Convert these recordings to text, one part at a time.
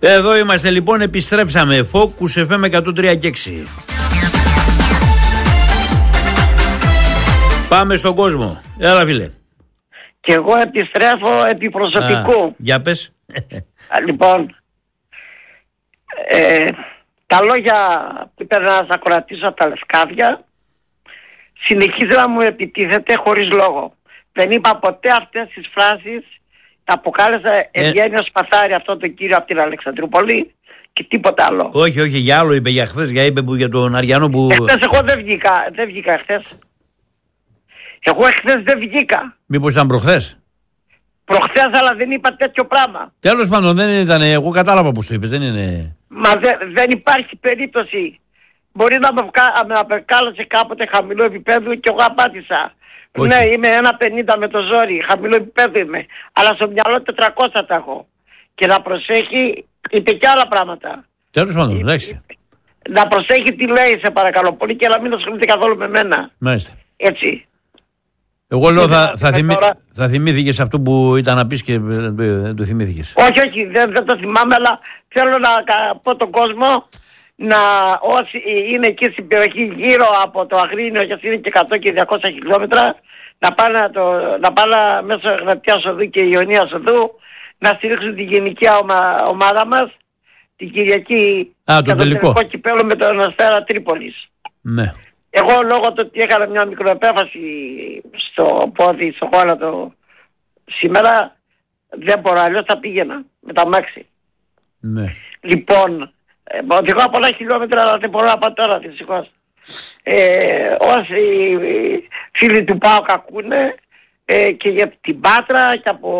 Εδώ είμαστε λοιπόν, επιστρέψαμε. Focus FM 103 και 6. Πάμε στον κόσμο. Έλα φίλε. Και εγώ επιστρέφω επί προσωπικού. Για πες. Λοιπόν, τα λόγια που είπε ένας ακροατής από τα Λευκάδια συνεχίζει να μου επιτίθεται χωρίς λόγο. Δεν είπα ποτέ αυτές τις φράσεις. Τα αποκάλεσα Ευγένιο Σπαθάρη αυτόν τον κύριο από την Αλεξανδρούπολη και τίποτα άλλο. Όχι, για άλλο είπε, για χθες, για τον Αριανό που... Εχθές εγώ δεν βγήκα εχθές. Εγώ εχθές δεν βγήκα. Μήπως ήταν προχθές? Προχθές, αλλά δεν είπα τέτοιο πράγμα. Τέλος πάντων, δεν ήταν, εγώ κατάλαβα πως το είπες, δεν είναι... Μα δεν υπάρχει περίπτωση. Μπορεί να με απεκάλεσε κάποτε χαμηλό επίπεδο και εγώ απάντησα. Όχι. Ναι, είμαι 1,50 με το ζόρι, χαμηλό επίπεδο είμαι. Αλλά στο μυαλό 400 τα έχω. Και να προσέχει, είπε και άλλα πράγματα. Τέλος πάντων, εντάξει. Να προσέχει τι λέει, σε παρακαλώ πολύ, και να μην ασχολείται καθόλου με μένα. Μάλιστα. Έτσι. Εγώ λέω θα θυμήθηκες αυτό που ήταν να πεις και δεν το θυμήθηκες. Όχι, δεν το θυμάμαι, αλλά θέλω να πω τον κόσμο να όσοι είναι εκεί στην περιοχή γύρω από το Αγρίνιο, γιατί είναι και 100 και 200 χιλιόμετρα, να πάνε μέσω Εγνατίας Οδού και Ιωνίας Οδού να στηρίξουν τη γενική ομάδα μας την Κυριακή το τελικό κυπέλλο με τον Αστέρα Τρίπολης. Ναι. Εγώ λόγω του ότι έκανα μια μικροεπέφαση στο πόδι, στο γόνατο σήμερα, δεν μπορώ, αλλιώς θα πήγαινα με τα μάξι. Ναι. Λοιπόν, οδηγώ πολλά χιλιόμετρα, αλλά δεν μπορώ να πάω τώρα δυστυχώς. Όσοι φίλοι του ΠΑΟΚ ακούνε και για την Πάτρα και από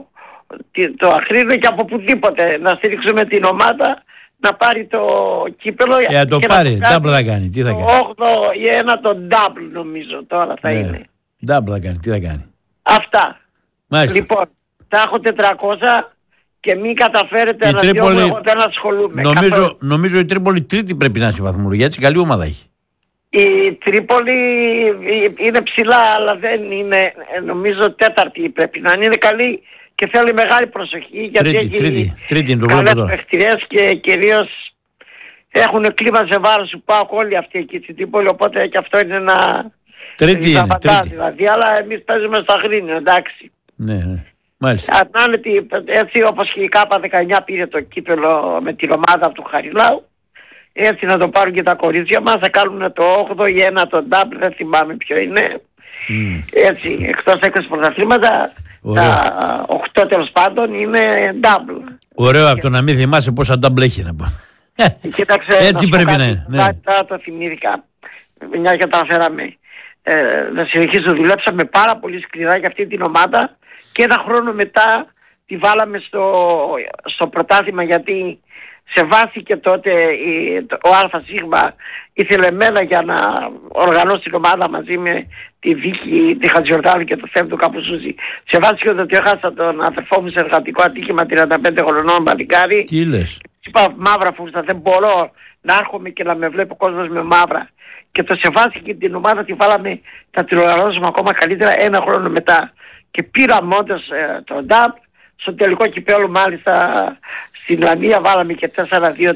το Αχρίδο και από οπουδήποτε να στηρίξουμε την ομάδα να πάρει το κύπελο. Το πάρει, double θα κάνει, τι θα κάνει. Το 8 ή ένα το double νομίζω τώρα θα είναι. Double θα κάνει, τι θα κάνει. Αυτά. Μάλιστα. Λοιπόν, θα έχω 400 και μην καταφέρετε να διώχνω, εγώ δεν ασχολούμαι. Νομίζω η Τρίπολη τρίτη πρέπει να είναι στη βαθμολογία, έτσι καλή ομάδα έχει. Η Τρίπολη είναι ψηλά, αλλά δεν είναι, νομίζω τέταρτη πρέπει να είναι καλή και θέλει μεγάλη προσοχή, γιατί τρίτη είναι το καλές πρώτο. παιχτηρές και κυρίως έχουν κλίμα σε βάρος που πάω όλοι αυτοί εκεί στην Τρίπολη, οπότε και αυτό είναι ένα τρίτη είναι, δηλαδή, αλλά εμείς παίζουμε στο Αγρίνιο, εντάξει. Ναι. Μάλιστα. Έτσι όπως και η ΚΑΠΑ 19 πήρε το κύπελο με την ομάδα του Χαριλάου, έτσι να το πάρουν και τα κορίτσια μας, θα κάνουν το 8 ή ένα το double, δεν θυμάμαι ποιο είναι. Έτσι, εκτός έκρης πρωταθλήματα, τα 8 τέλος πάντων είναι double. Ωραίο από το να μην θυμάσαι πόσα double έχει να πω. Κοίταξε, έτσι πρέπει να είναι. Τώρα το θυμήθηκα, μια και τα αναφέραμε. Να συνεχίσω, δουλέψαμε πάρα πολύ σκληρά για αυτή την ομάδα και ένα χρόνο μετά τη βάλαμε στο πρωτάθλημα, γιατί σεβάστηκε τότε ο ΑΣ ήθελε εμένα για να οργανώσει την ομάδα μαζί με τη Βίκη, τη Χατζιορδάλη και το Θέμτο Καπουσούζη. Σεβάστηκε ότι έχασα τον αδερφό μου σε εργατικό ατύχημα 35 χρονών παλικάρι. Τι λες? Είπα μαύρα φούστα, δεν μπορώ να έρχομαι και να με βλέπει ο κόσμος με μαύρα. Και το σεβάστηκε την ομάδα, τη βάλαμε, θα την οργανώσουμε ακόμα καλύτερα ένα χρόνο μετά. Και πήραμε όντως τον ΔΑΠ, στο τελικό κυπέλλο μάλιστα στην Λαμία βάλαμε και 4-2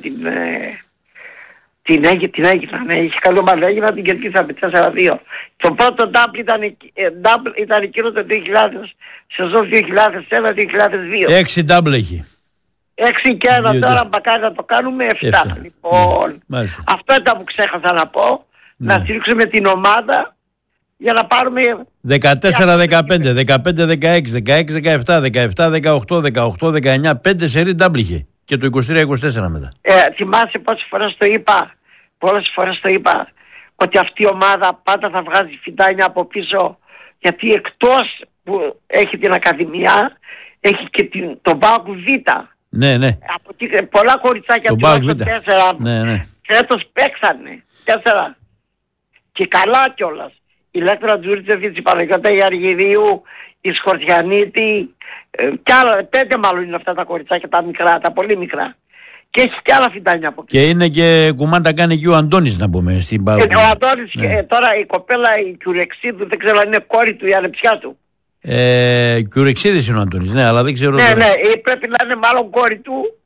την Αίγυπνα, ναι, είχε καλή ομάδα Αίγυπνα, την κερδίσαμε 4-2. Το πρώτο ΔΑΠ ήταν εκείνο το 2000, σεζόν 2001-2002. 6 ΔΑΠ έχει. 6 και ένα τώρα μπακάρι να το κάνουμε 7. Λοιπόν, αυτό ήταν που ξέχασα να πω, να στηρίξουμε την ομάδα για να πάρουμε 14-15, 15-16, 16-17, 17-18, 18-19, 5 σερί double είχε. Και το 23-24 μετά. Θυμάσαι πόσες φορές το είπα ότι αυτή η ομάδα πάντα θα βγάζει φιντάνια από πίσω, γιατί εκτός που έχει την Ακαδημία έχει και τον ΠΑΟΚ Β. Ναι. Πολλά κοριτσάκια τουλάχιστον 4 φέτος παίξανε 4 και καλά κιόλας. Η Λέκτρα Τζούρτσεβιτς, η Παναγιώτα η Αργυρίου, η Σκορτιανίτη κι άλλα, 5 μάλλον είναι αυτά τα κοριτσάκια, τα μικρά, τα πολύ μικρά. Και έχει κι άλλα φιντάνια από εκεί. Και είναι και κουμάντα κάνει και ο Αντώνης να πούμε στην Παύλα. Ο Αντώνης, τώρα η κοπέλα η Κιουρεξίδου, δεν ξέρω αν είναι κόρη του ή ανεψιά του. Κιουρεξίδης είναι ο Αντώνης, ναι, αλλά δεν ξέρω. Ναι, πρέπει να είναι μάλλον κόρη του.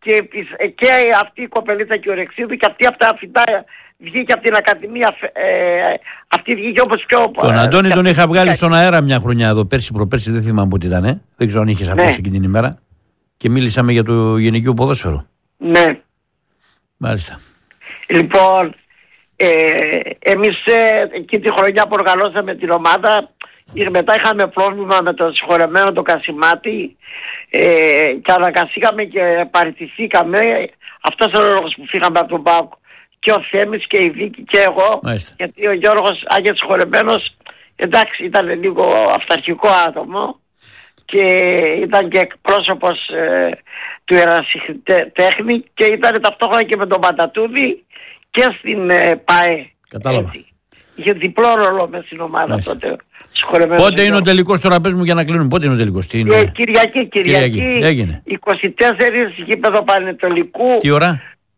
και αυτή η κοπελίτσα και ο Ρεξίδου και αυτή από τα φυτά βγήκε από την Ακαδημία, αυτή βγήκε όπως πιο... Τον Αντώνη τον είχα βγάλει στον αέρα μια χρονιά εδώ, πέρσι προπέρσι, δεν θυμάμαι πότε ήταν, δεν ξέρω αν είχες ακούσει εκείνη την ημέρα, και μίλησαμε για το γυναικείο ποδόσφαιρο. Ναι. Μάλιστα. Λοιπόν, εμείς εκείνη τη χρονιά που οργανώσαμε την ομάδα, μετά είχαμε πρόβλημα με τον συγχωρεμένο τον Κασιμάτη και αναγκαστήκαμε και παραιτηθήκαμε. Αυτός ο λόγος που φύγαμε από τον ΠΑΟΚ, και ο Θέμης και η Βίκη και εγώ. Μάλιστα. Γιατί ο Γιώργος Άγιος συγχωρεμένος, εντάξει, ήταν λίγο αυταρχικό άτομο και ήταν και εκπρόσωπος του ερασιτέχνη και ήταν ταυτόχρονα και με τον Πατατούδη και στην ΠΑΕ. Κατάλαβα. Είχε διπλό ρόλο μες στην ομάδα τότε. Πότε είναι ο τελικός, τώρα πες μου για να κλείνουμε, πότε είναι ο τελικός? Κυριακή. Έγινε. 24 γήπεδο Πανετολικού. Τι ώρα?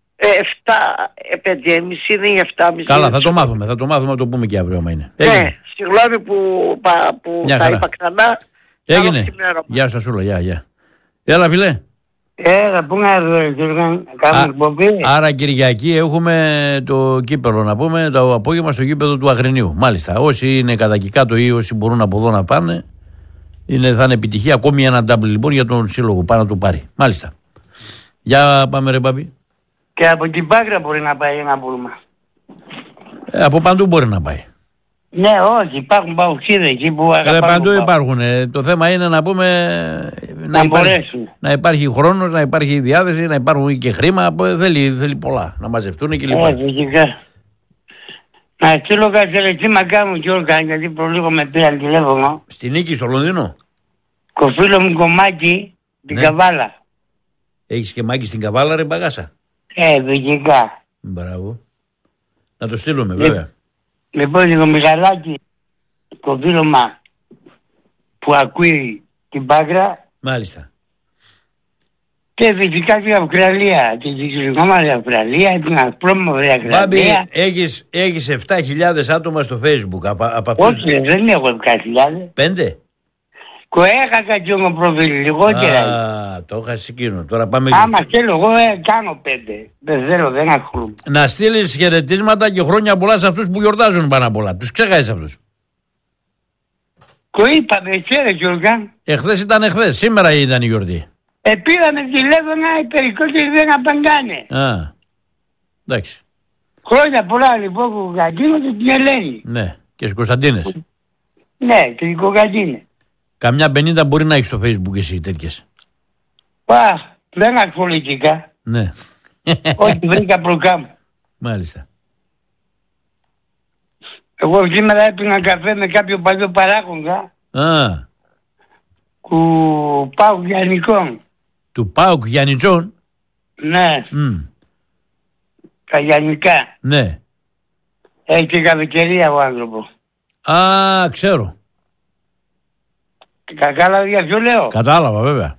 5.30 είναι ή 7.30. Καλά, θα το μάθουμε, θα το πούμε και αύριο άμα είναι. Ναι, συγγνώμη που τα είπα ξανά. Έγινε. Γεια σας όλα, γεια. Έλα φίλε. Πού να κάνουμε εκπομπή. Άρα Κυριακή έχουμε το κύπελο, να πούμε, το απόγευμα στο γήπεδο του Αγρινίου. Μάλιστα, όσοι είναι κατά εκεί κάτω ή όσοι μπορούν από εδώ να πάνε, θα είναι επιτυχία. Ακόμη ένα double λοιπόν για τον σύλλογο, πάνω να το πάρει. Μάλιστα. Για πάμε ρε Μπαμπή. Και από την Πάκρα μπορεί να πάει ένα πούλμα. Από παντού μπορεί να πάει. Ναι, όχι, υπάρχουν παουξίδες εκεί που αγαπάνε. Παντού υπάρχουν. Το θέμα είναι να πούμε να υπάρχει χρόνος, να υπάρχει διάθεση, να υπάρχουν και χρήμα. Θέλει πολλά να μαζευτούν και λοιπά. Φυσικά. Να στείλω κατσελεκτήμα μου και όλα, γιατί προλίγο με πήραν τηλέφωνο. Στη Νίκη, στο Λονδίνο. Κοφίλο μου κομμάτι, την Καβάλα. Έχεις και μάκι στην Καβάλα ρε Μπαγάσα? Φυσικά. Μπράβο. Να το στείλουμε βέβαια. Λοιπόν, το Μιχαλάκι, το φίλωμα που ακούει την Πάκρα. Μάλιστα. Και φυσικά και η Αυστραλία, την συγκεκριμένη Αυστραλία, την ασπρόμαυρη Αυστραλία. Μπάμπη, έχεις 7.000 άτομα στο Facebook. Όχι, δεν έχω 7.000. 5? Έχασα και εγώ προφίλ, λιγότερα. Το είχα εκείνο. Τώρα πάμε. Άμα θέλω εγώ κάνω 5. Δεν θέλω, δεν ασχολούμαι. Να στείλεις χαιρετίσματα και χρόνια πολλά σε αυτούς που γιορτάζουν πάνω απ' όλα. Τους ξέχασες αυτούς. Το είπαμε, ξέρεις Γιώργα. Εχθές ήταν εχθές, σήμερα ήταν η γιορτή. Πήραμε τηλέφωνα, οι περισσότεροι δεν απαντάνε. Εντάξει. Χρόνια πολλά λοιπόν που Κωνσταντίνο και την Ελένη. Ναι, και στις Κωνσταντίνες. Ναι, και την Κωνσταντίνες. Καμιά 50 μπορεί να έχει στο Facebook εσύ τέτοιες. Δεν ασχολήθηκα. Ναι. Όχι, βρήκα προκάμου. Μάλιστα. Εγώ σήμερα έπινα καφέ με κάποιο παλιό παράγοντα. Του Πάουκ Γιαννικών. Του Πάουκ Γιαννιτσών. Ναι. Τα Γιαννικά. Ναι. Έχει και καφετερία ο άνθρωπος. Ξέρω. Κατάλαβα για ποιο λέω. Κατάλαβα βέβαια.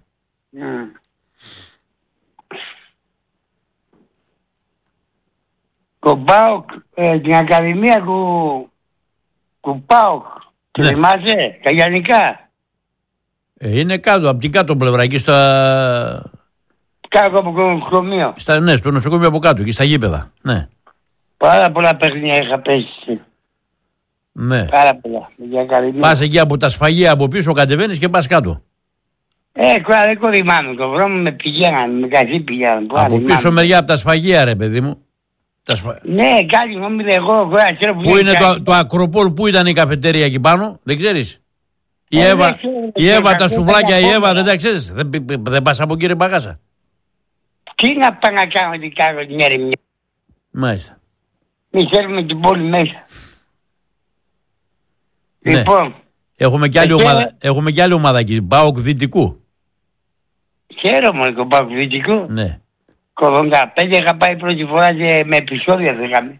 Το ΠΑΟΚ, την Ακαδημία του ΠΑΟΚ. Ναι. Θυμάσαι, τα Γιαννικά. Είναι κάτω, από την κάτω πλευρά, εκεί στα... Κάτω από το νοσοκομείο. Ναι, στο νοσοκομείο από κάτω, εκεί στα γήπεδα. Ναι. Πάρα πολλά παιχνίδια είχα πέσει. Ναι. Πάρα πολλά. Πας εκεί από τα σφαγεία από πίσω, κατεβαίνεις και πας κάτω. Δεν κορυμάνω. Το δρόμο με πηγαίνανε, με καθή πηγαίνανε. Από πίσω μεριά από τα σφαγεία ρε παιδί μου. Ναι, κάτι νόμιζα εγώ ξέρω που είναι το Ακροπόλ, πού ήταν η καφετέρια εκεί πάνω, δεν ξέρεις? Η Εύα, τα σουβλάκια, η Εύα, δεν τα ξέρεις? Δεν πας από κύριε Μπαγάσα? Τι να πάω να κάνω, τι κάνω την έρημια. Μάλιστα. Μη θέλουμε την πόλη μέσα. Ναι. Λοιπόν. Έχουμε και άλλη ομάδα εκεί, ΠΑΟΚ Δυτικού. Χαίρομαι το ΠΑΟΚ Δυτικού. Ναι. 85 είχα πάει πρώτη φορά και με επεισόδια θέλαμε.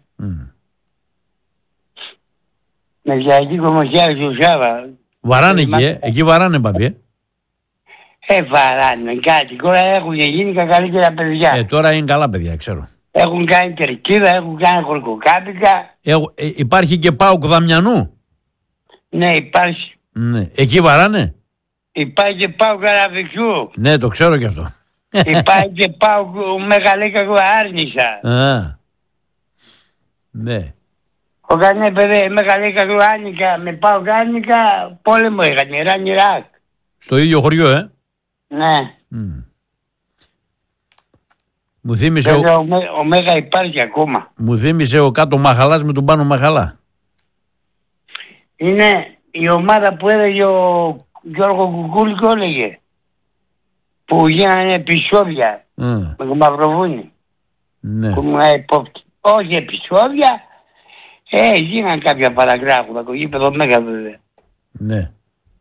Με διαρκή κομμωτιά και ουσιάδα. Βαράνε εκεί, εκεί βαράνε Μπαμπή. Βαράνε κάτι. Τώρα έχουν γίνει και καλύτερα παιδιά. Τώρα είναι καλά παιδιά, ξέρω. Έχουν κάνει τερκίδα, έχουν κάνει χορκοκάπικα. Υπάρχει και ΠΑΟΚ Δαμιανού. Ναι, υπάρχει. Ναι. Εκεί βαράνε. Υπάρχει και ΠΑΟΚ Καραβικιού. Ναι, το ξέρω κι αυτό. Υπάρχει και πάω Μεγαλέκα εγώ άρνησα. Ναι. Όταν έπαιδε Μεγαλέκα εγώ άνικα, με πάω άνικα, πόλεμο είχαν, Ιράκ. Στο ίδιο χωριό, Ναι. Μου θύμισε ο Μέγα υπάρχει ακόμα. Μου θύμισε ο κάτω Μαχαλάς με τον πάνω Μαχαλά. Είναι η ομάδα που έλεγε ο Γιώργο Κουκούλικο, έλεγε. Που γίνανε επεισόδια με το Μαυροβούνι. Ναι. Που ήμουν υπόπτη. Όχι επεισόδια, γίνανε κάποια παραγράφου, το γήπεδο Μέγα βέβαια. Ναι.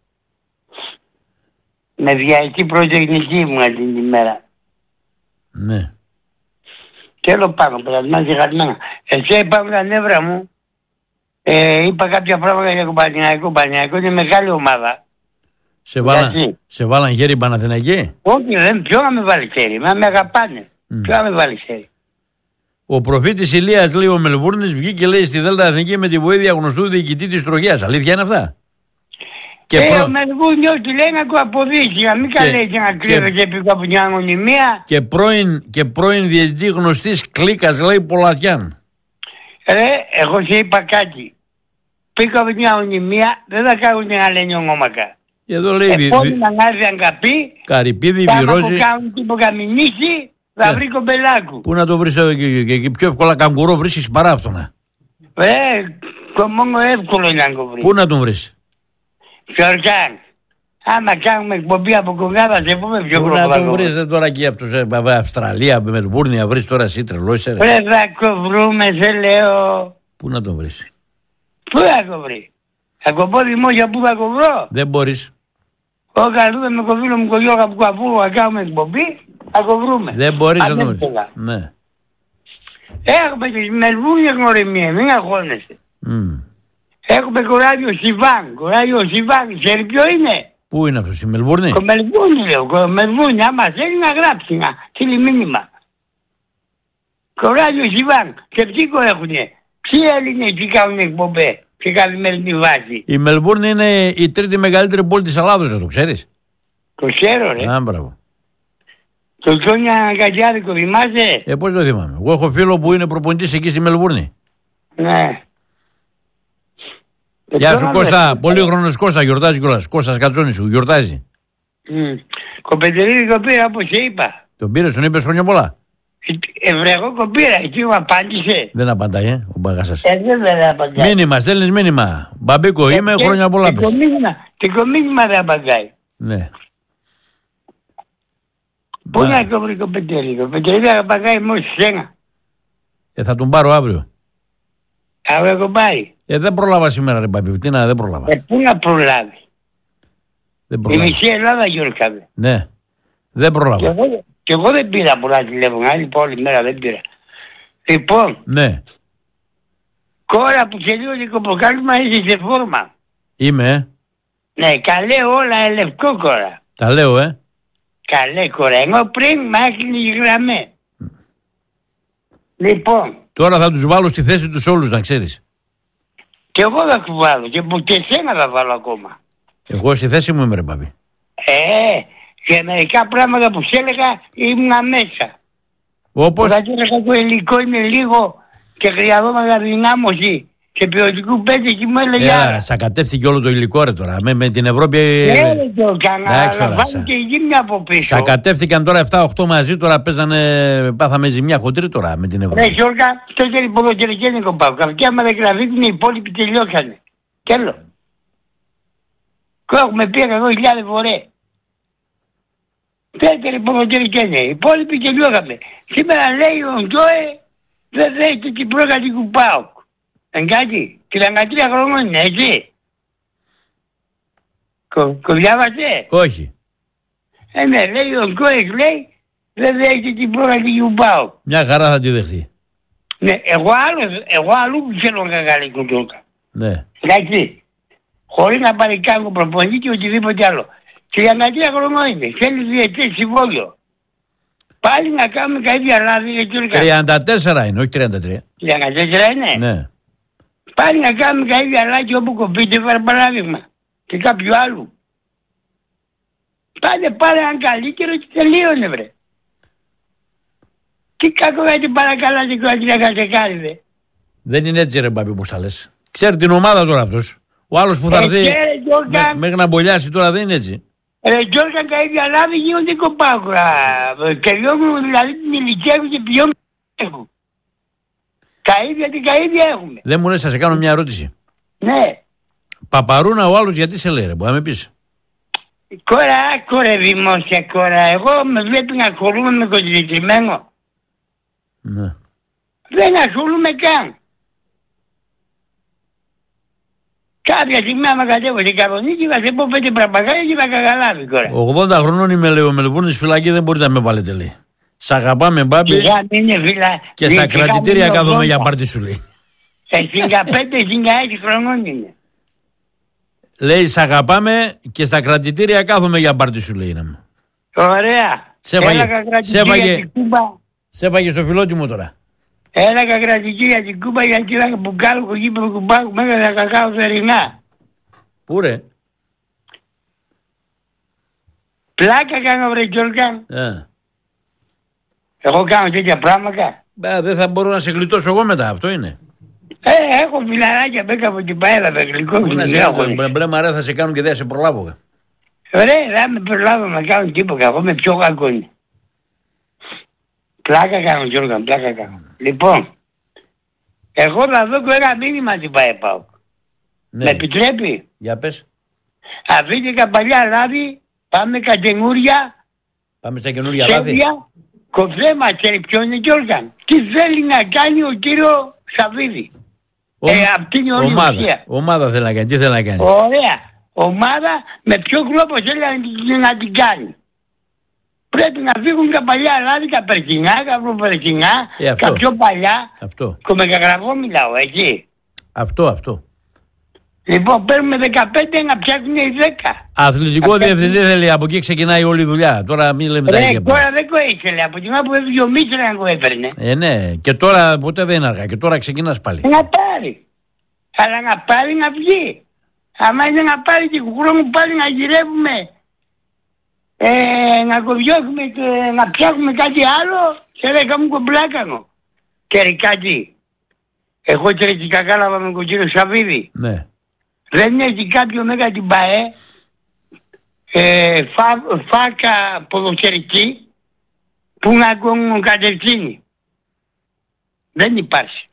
Με διαετή προτεχνική ήμουν την ημέρα. Ναι. Τέλος πάνω, περασμένα και χασμένα. Έτσι υπάρχουν τα νεύρα μου. Είπα κάποια πράγματα για τον Παναθηναϊκό. Παναθηναϊκό είναι μεγάλη ομάδα. Σε βάλαν χέρι Παναθηναϊκοί. Όχι, δεν, ποιο να με βάλει χέρι. Με αγαπάνε. Ποιο να με βάλει χέρι. Ο προφήτης Ηλίας, λέει ο Μελβούρνης, βγήκε λέει στη Δέλτα Εθνική με τη βοήθεια γνωστού διοικητή της Τροχιάς. Αλήθεια είναι αυτά? Ο Μελβούρνης ό,τι λέει να του αποδείξει. Να μην καλέσει να κρύβεται επί από μια ανωνυμία. Και πρώην διαιτητή γνωστής κλίκας, λέει Πολατιάν. Εγώ σε είπα κάτι. Πήκα από μια ανωνυμία, δεν θα κάνουν να λένε ονόμακα. Εδώ λέει επόμενα να έρθει αν καπεί, Καρυπίδη, θα Βιρόζη. κάνουν τίποτα μηνύσει, θα βρει κομπελάκου. Πού να το βρεις και πιο εύκολα καγκουρό βρίσκεις παράφτωνα. Το μόνο εύκολο είναι να το βρει. Πού να τον βρεις? Γιωργάν, άμα κάνουμε εκπομπή από κοντά θα σε πούμε πιο γρήγορα. Πού να τον βρεις τώρα εκεί από τους Αυστραλία, με Μελβούρνη, να βρεις τώρα εσύ τρελός. Θα το βρούμε, σε λέω. Πού να τον βρεις? Πού θα το βρει? Θα το πω δημόσια πού θα το βρω? Δεν μπορείς. Όταν δούμε με το φίλο μου το Γιώργα που καβούργο να κάνουμε εκπομπή, θα το βρούμε. Δεν μπορείς να το βρεις. Ναι. Έχουμε τις Μελβούρνιες γνωριμίες, μην αγχώνεσαι. Έχουμε κοράδιο Σιβάν, ξέρει ποιο είναι? Πού είναι αυτό, στη Μελβούρνη? Το Μελβούρνη λέω, Μελβούρνη, άμα θέλει να γράψει, να στείλει μήνυμα. Κοράδιο Σιβάν, σκεπτικό έχουνε. Ποιοι Έλληνες εκεί κάνουν εκπομπές σε καθημερινή βάση? Η Μελβούρνη είναι η τρίτη μεγαλύτερη πόλη της Ελλάδος, το ξέρεις? Το ξέρω ρε. Μπράβο. Το Τζόνια Καγιάδικο θυμάσαι? Πώς το θυμάμαι. Εγώ έχω φίλο που είναι προπονητής εκεί στη Μελβούρνη. Ναι. Γεια σου Κώστα, πολύχρονος Κώστα, γιορτάζει κιόλας. Κώστας Κατσόνης σου, γιορτάζει. Κοπετερίδη το πήρα όπως σε είπα. Τον πήρε, τον είπες χρόνια πολλά? Ευρεγό κοπήρα, εκεί μου απάντησε. Δεν απαντάει, ο μπαγάσας. Δεν απαντάει. Μήνυμα, στέλνεις μήνυμα. Μπαμπίκο, είμαι χρόνια πολλά πες. Και το μήνυμα δεν απαντάει. Ναι. Πού να το βρει το Πετερίδη? Ο Πετερίδη θα απαντάει μόνο σένα. Θα τον πάρω αύριο. Αύριο τον πάρει. Δεν προλάβα σήμερα ρε Μπαμπίκο, τι να δεν προλάβα. Πού να προλάβει? Η μισή Ελλάδα γιορτάζε. Ναι, δεν προλάβα. Και εγώ δεν πήρα πολλά τηλέφωνα, άλλη όλη μέρα δεν πήρα. Λοιπόν, ναι. Κόρα που σε λίγο δικοποκάλυμα είσαι σε φόρμα. Είμαι, Ναι, καλέ όλα λευκό κόρα. Τα λέω, Καλέ κόρα, εγώ πριν μ' άκλεινε η γραμμή. Λοιπόν. Τώρα θα τους βάλω στη θέση τους όλους, να ξέρεις. Και εγώ θα τους βάλω και εσένα θα βάλω ακόμα. Εγώ στη θέση μου είμαι ρε Μπαμπή. Και μερικά πράγματα που σου έλεγα ήμουν μέσα. Όπως? Όταν έλεγα το υλικό είναι λίγο και χρειαζόμαστε δυνάμωση και ποιοτικού πέντε και μου έλεγε σακατεύτηκε όλο το υλικό ρε τώρα. Με την Ευρώπη. Δεν το έκανα, αλλά βάλει και η ζήμια από πίσω. Σακατεύτηκαν τώρα 7-8 μαζί, τώρα πάθαμε ζημιά χοντρή τώρα με την Ευρώπη. Ναι, Γιώργα, το χέρι ποδοκαιρικένικο πάω. Καυκιά με γραφεί την υπόλοιπη τελειώσανε. Τέλος. Και έχουμε πει 100.000 φορές. Δεύτερη ποδοκαιρικένια. Οι υπόλοιποι τελειώσαμε. Σήμερα λέει ο Ντόε δεν δέχεται την πρόγραμμα του ΠΑΟΚ. Εγκάτι, 33 χρόνων είναι έτσι. Το διάβασε? Όχι. Ναι, λέει ο Ντόε λέει δεν δέχεται την πρόγραμμα του ΠΑΟΚ. Μια χαρά θα τη δεχτεί. Ναι, εγώ αλλού που θέλω να κάνει κοντόκα. Ναι. Εντάξει, χωρίς να πάρει κάποιο προπονητή και οτιδήποτε άλλο. 33 χρονών είναι, θέλει διετές συμβόλαιο. Πάλι να κάνουμε κάτι λάθη. 34 είναι, όχι 33. 34 είναι. Ναι. Πάλι να κάνουμε κάτι λάθη όπου κοπείτε παράδειγμα. Και κάποιο άλλο. Πάνε έναν καλύτερο και τελείωνε βρε. Τι κακό να την παρακαλάτε και να την αγαθεκάριδε. Δεν είναι έτσι ρε Μπάμπη όπως τα λες. Ξέρει την ομάδα τώρα αυτός. Ο άλλος που θα έρθει μέχρι να μπολιάσει τώρα δεν είναι έτσι. Ρε Γιώργα, τα ίδια λάδι γίνονται κοπάγουρα. Τελειώνουν δηλαδή την ηλικία μου και πηγαίνουν έχουν. Την καΐδια έχουμε. Δεν μου λες, θα σε κάνω μια ερώτηση. Ναι. Παπαρούνα ο άλλος γιατί σε λέει ρε, μπορεί να με πεις. Κόρε δημόσια κόρα. Εγώ με βλέπει να ασχολούμαι με κοντιλικημένο. Ναι. Δεν ασχολούμαι καν. Κάποια στιγμή άμα κατέβω στην Καρονίκη θα σε πω 5 πραπαγάλια και θα καγαλάβει κόρα. 80 χρονών είμαι λέει ο Μελβούρνης φυλακή, δεν μπορείτε να με βάλετε λέει. Σ' αγαπάμε Μπάμπη και στα κρατητήρια κάθομαι για πάρτι σου λέει. 65-16 χρονών είναι. Λέει σ' αγαπάμε και στα κρατητήρια κάθομαι για πάρτι σου λέει. Ωραία. Σε έφαγε στο φιλότιμο τώρα. Έλεγα κρατητήρια την Κούμπα γιατί ήταν που κάνω γήπεδο κουμπάκου μέχρι να κακάω θερινά. Πού ρε? Πλάκα κάνω βρε Γιώργα. Εγώ κάνω τέτοια πράγματα. Δεν θα μπορώ να σε γλιτώσω εγώ μετά, αυτό είναι. Έχω φιλαράκια μπέκα από την Παέλα με γλυκό. Μπλε μαρέ θα σε κάνουν και δεν σε προλάβω. Ωραία, δεν με προλάβω να κάνω τίποτα. Εγώ είμαι πιο κακό είναι. Πλάκα κάνω Γιώργα, πλάκα κάνω. Λοιπόν, εγώ θα δω και ένα μήνυμα την ΠΑΕΠΑΟΚ. Ναι. Με επιτρέπει? Για πες. Αφήνικα παλιά λάδι, πάμε καινούργια. Πάμε στα καινούργια λάδι. Κοφρέμα, ξέρει ποιο είναι Γιώργα. Τι θέλει να κάνει ο κύριο Σαββίδη. Αυτή είναι όλη η ουσία. Ομάδα θέλει να κάνει, τι θέλει να κάνει. Ωραία. Ομάδα με ποιο τρόπο θέλει να την κάνει. Πρέπει να φύγουν τα παλιά λάδι, τα περσινά, τα προπερσινά, τα πιο παλιά. Αυτό. Και με καγραβό μιλάω, εκεί. Αυτό. Λοιπόν, παίρνουμε 15 να φτιάχνουν οι 10. Αθλητικό διευθυντή θέλει, από εκεί ξεκινάει όλη η δουλειά. Τώρα μην λέμε τα ίδια. Τώρα δεν το ήθελε, από την ώρα που έφυγε ο Μίτσελ να το έπαιρνε. Ναι, και τώρα ποτέ δεν είναι αργά, και τώρα ξεκινάς πάλι. Να πάρει. Αλλά να πάρει να βγει. Άμα είναι να πάρει και χρόνο πάλι να γυρεύουμε. Να κοβιώσουμε και να φτιάχνουμε κάτι άλλο και λέγα μου κομπλάκανο. Και κάτι. Εγώ τρέχτηκα κάλαβα με τον κύριο Σαββίδη. Ναι. Δεν έχει κάποιο μέγα την ΠΑΕ φάκα ποδοσφαιρική που να τον κατευθύνει. Δεν υπάρχει.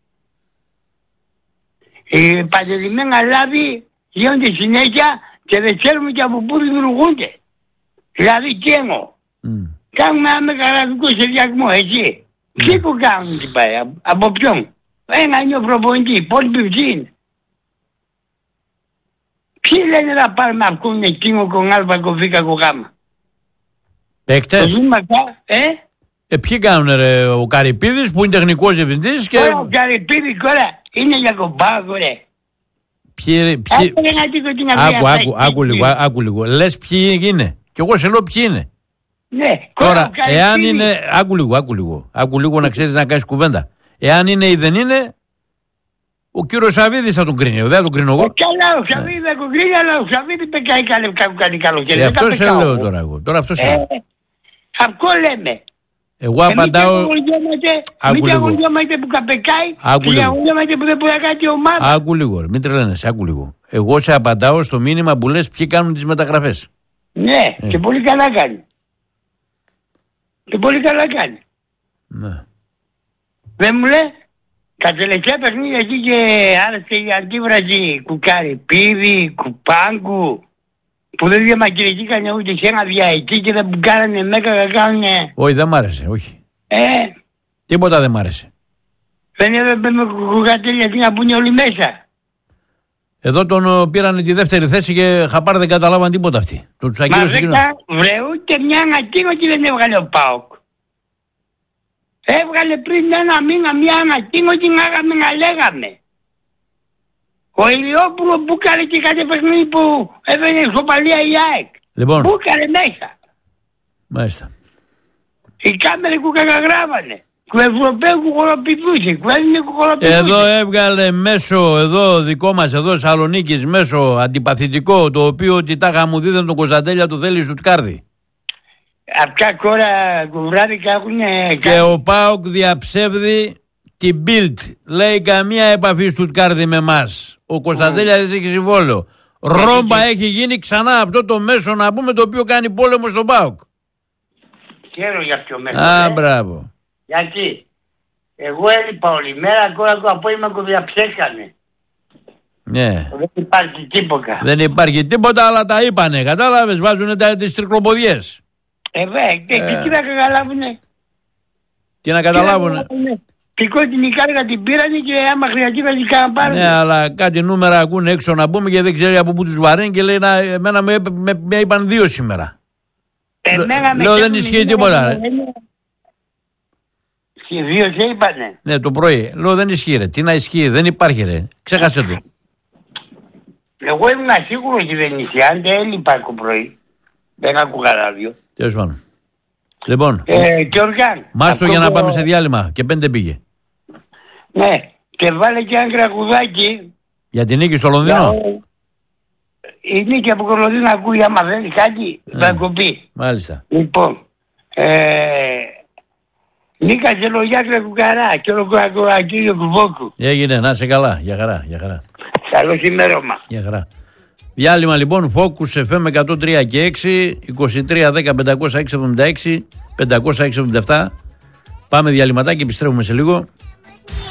Οι παντελημένα λάδι γίνονται συνέχεια και δεν ξέρουμε και από πού δημιουργούνται. Δηλαδή και εγώ. Κάνουμε ένα μεγαλαδικό σχεδιασμό, έτσι. Ποιοι που κάνουν την ΠΑΕ, από ποιον? Ένα είναι ο προπονητή, οι υπόλοιποι ποιοι είναι? Ποιοι λένε να πάρουμε αυτόν εκείνο con αλφα κοφίκα κογάμα? Παίκτες. Ποιοι κάνουν ρε, ο Καρυπίδης που είναι τεχνικός διευθυντής και... Ο Καρυπίδης τώρα είναι για κομπάκο ρε. Άκου λίγο. Λες ποιοι είναι. Και εγώ σε λέω ποιοι είναι. Ναι. Τώρα, εάν είναι... Άκου λίγο να ξέρεις να κάνεις κουβέντα. Εάν είναι ή δεν είναι, ο κύριος Σαββίδης θα τον κρίνει. Δεν θα τον κρίνω εγώ. Καλά, ο Σαββίδης θα τον κρίνει, αλλά ο Σαββίδης δεν κάνει καλό χέρι. Αυτό σε λέω τώρα εγώ. Τώρα αυτό σε λέω. Αυτό λέμε. Εγώ απαντάω... Μην διαγωνιόμαστε που καπεκάει, διαγωνιόμαστε που δεν μπορεί να κάνει ομάδα. Άκου λίγο, μην τρελαίνεσαι, άκου λίγο. Εγώ σε απαντάω στο μήνυμα που λες ποιοι κάνουν τις μεταγραφές. Ναι, και πολύ καλά κάνει. Ναι. Δεν μου λέει, τα τελευταία παιχνίδια εκεί και άρεσε η αντίβραση κουκάρι, πίδι, κουπάγκου, που δεν διαμακρυνθήκανε ούτε σε ένα διαετή και δεν κάνανε μέκα να κάνουνε. Όχι, δεν μ' άρεσε, όχι. Τίποτα δεν μ' άρεσε. Δεν έπρεπε με κουκατέλια γιατί να μπουν όλοι μέσα. Εδώ τον πήρανε τη δεύτερη θέση και χαπάρ δεν καταλάβαν τίποτα αυτοί. Μα δεν βρε ούτε μια ανακοίνωση δεν έβγαλε ο ΠΑΟΚ. Έβγαλε πριν ένα μήνα μια ανακοίνωση να λέγαμε. Ο Ηλιόπουλο μπούκαρε και κάτι παιχνίδι που έβαινε ισοπαλία η ΑΕΚ. Λοιπόν. Μπούκαρε μέσα. Μάλιστα. Οι κάμερες που καταγράφανε. Του Ευρωπαίου που χοροπηδούσε. Εδώ έβγαλε μέσω, εδώ δικό μας, εδώ Σαλονίκης, μέσω αντιπαθητικό, το οποίο ότι τάχα μου δίδαν τον Κωνσταντέλια το θέλει Στουτκάρδη. Αυτά κόρα κουβράδικα έχουν... Και ο ΠΑΟΚ διαψεύδει την Bild. Λέει καμία επαφή Στουτγκάρδη με εμάς. Ο Κωνσταντέλιας έχει συμβόλαιο. Ρόμπα έχει γίνει ξανά αυτό το μέσο, να πούμε, το οποίο κάνει πόλεμο στον ΠΑΟΚ. Ξέρω για ποιο μέσο. Μπράβο. Γιατί εγώ έλειπα όλη μέρα, τώρα το απόγευμα το διαψέκανε. Ναι. Δεν υπάρχει τίποτα. Δεν υπάρχει τίποτα, αλλά τα είπανε. Κατάλαβες, βάζουνε τις τρικλοποδιές. Και τι να καταλάβουνε. Τι να καταλάβουνε. Την Ικάρικα την πήρανε και άμα χρειαστεί θα την κάνουν. Ναι, αλλά κάτι νούμερα ακούνε έξω να πούμε και δεν ξέρει από πού τους βαραίνει και λέει εμένα με είπαν 2 σήμερα. Λέω δεν ισχύει τίποτα, ρε. 2 σε είπανε. Ναι, το πρωί. Λέω δεν ισχύει, ρε. Τι να ισχύει, δεν υπάρχει, ρε. Ξέχασε το. Εγώ ήμουν σίγουρος ότι δεν ισχύει. Αν δεν έλειπα το πρωί. Δεν άκουγα ράδιο. Τέλος πάντων. Λοιπόν, Γιώργαν, μάστο για να πάμε σε διάλειμμα. Και 5 πήγε. Ναι, και βάλε και ένα τραγουδάκι. Για την νίκη στο Λονδίνο. Η νίκη από το Λονδίνο ακούει, άμα δεν είναι κάτι, θα κοπεί. Μάλιστα. Λοιπόν, Νίκα και Λογιάκρα Κουκαρά και όλο κύριο Κουβόκου. Έγινε, να είσαι καλά. Για χαρά, για χαρά. Καλό ημέρωμα. Για χαρά. Διάλειμμα λοιπόν, Focus FM 103 και 6, 23 10 506 76, 506 77. Πάμε διαλυματάκι, επιστρέφουμε σε λίγο.